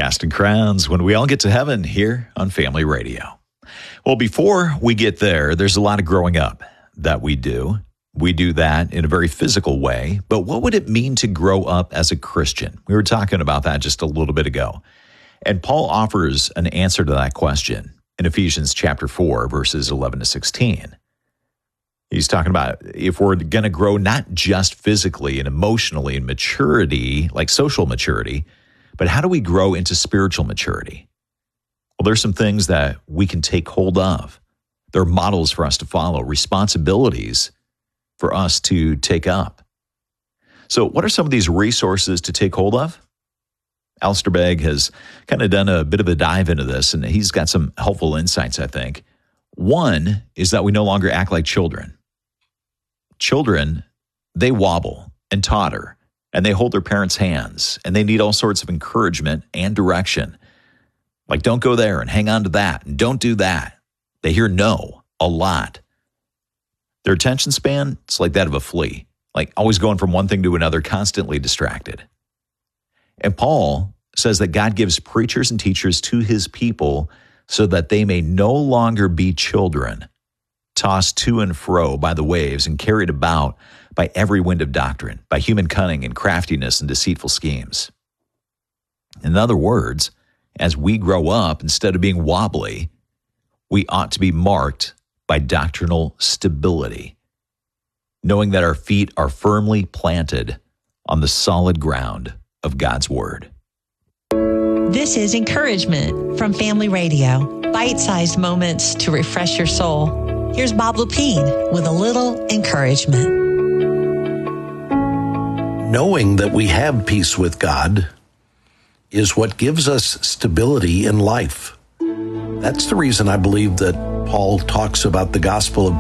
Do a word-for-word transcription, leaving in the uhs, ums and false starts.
Casting Crowns when we all get to heaven here on Family Radio. Well, before we get there, there's a lot of growing up that we do. We do that in a very physical way, but what would it mean to grow up as a Christian? We were talking about that just a little bit ago. And Paul offers an answer to that question in Ephesians chapter four, verses eleven to sixteen. He's talking about if we're going to grow not just physically and emotionally and maturity, like social maturity, but how do we grow into spiritual maturity? Well, there's some things that we can take hold of. There are models for us to follow, responsibilities for us to take up. So what are some of these resources to take hold of? Alistair Begg has kind of done a bit of a dive into this, and he's got some helpful insights, I think. One is that we no longer act like children. Children, they wobble and totter, and they hold their parents' hands, and they need all sorts of encouragement and direction. Like, don't go there and hang on to that, and don't do that. They hear no a lot. Their attention span, it's like that of a flea, like always going from one thing to another, constantly distracted. And Paul says that God gives preachers and teachers to his people so that they may no longer be children, tossed to and fro by the waves and carried about by every wind of doctrine, by human cunning and craftiness and deceitful schemes. In other words, as we grow up, instead of being wobbly, we ought to be marked by doctrinal stability, knowing that our feet are firmly planted on the solid ground of God's Word. This is encouragement from Family Radio. Bite-sized moments to refresh your soul. Here's Bob Lepine with a little encouragement. Knowing that we have peace with God is what gives us stability in life. That's the reason I believe that Paul talks about the gospel of